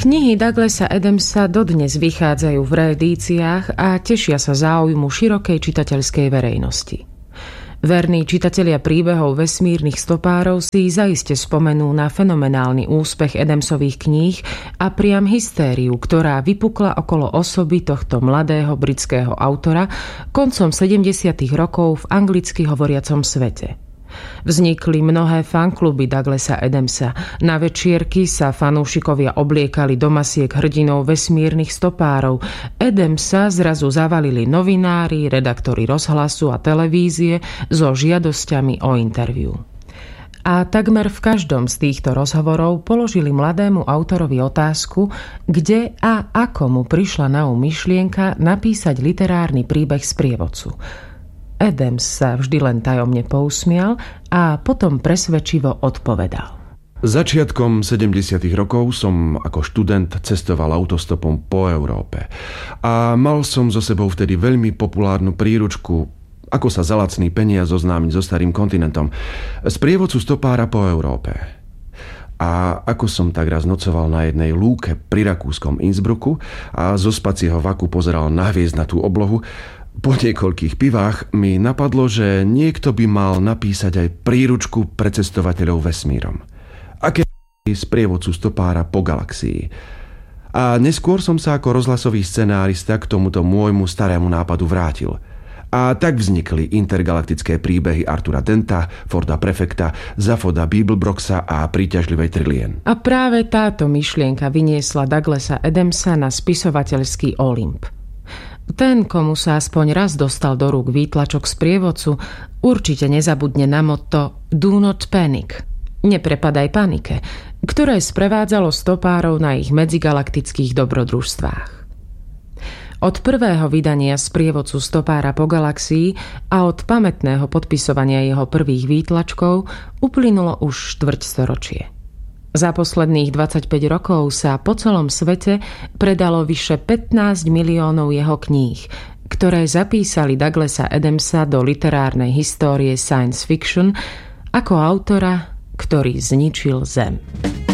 Knihy Douglasa Adamsa dodnes vychádzajú v reedíciách a tešia sa záujmu širokej čitateľskej verejnosti. Verní čitatelia príbehov vesmírnych stopárov si zaiste spomenú na fenomenálny úspech Adamsových kníh a priam hystériu, ktorá vypukla okolo osoby tohto mladého britského autora koncom 70. rokov v anglicky hovoriacom svete. Vznikli mnohé fankluby Douglasa Adamsa. Na večierky sa fanúšikovia obliekali do masiek hrdinov vesmírnych stopárov. Adamsa zrazu zavalili novinári, redaktori rozhlasu a televízie so žiadosťami o interviu. A takmer v každom z týchto rozhovorov položili mladému autorovi otázku, kde a ako mu prišla na myšlienka napísať literárny príbeh sprievodcu. Adams sa vždy len tajomne pousmial a potom presvedčivo odpovedal. Začiatkom 70. rokov som ako študent cestoval autostopom po Európe a mal som so sebou vtedy veľmi populárnu príručku Ako sa za lacný peniaz zoznámiť so starým kontinentom, sprievodcu stopára po Európe. A ako som tak raz nocoval na jednej lúke pri rakúskom Innsbrucku a zo spacieho vaku pozeral na hviezdnatú oblohu, po niekoľkých pivách mi napadlo, že niekto by mal napísať aj príručku pre cestovateľov vesmírom. Aké sprievodcu stopára po galaxii. A neskôr som sa ako rozhlasový scenárista k tomuto môjmu starému nápadu vrátil. A tak vznikli intergalaktické príbehy Artura Denta, Forda Prefekta, Zafoda Bibelbroxa a Príťažlivej Trilien. A práve táto myšlienka vyniesla Douglasa Adamsa na spisovateľský Olymp. Ten, komu sa aspoň raz dostal do rúk výtlačok sprievodcu, určite nezabudne na motto Do not panic, neprepadaj panike, ktoré sprevádzalo stopárov na ich medzigalaktických dobrodružstvách. Od prvého vydania sprievodcu stopára po galaxii a od pamätného podpisovania jeho prvých výtlačkov uplynulo už štvrťstoročie. Za posledných 25 rokov sa po celom svete predalo vyše 15 miliónov jeho kníh, ktoré zapísali Douglasa Adamsa do literárnej histórie science fiction ako autora, ktorý zničil Zem.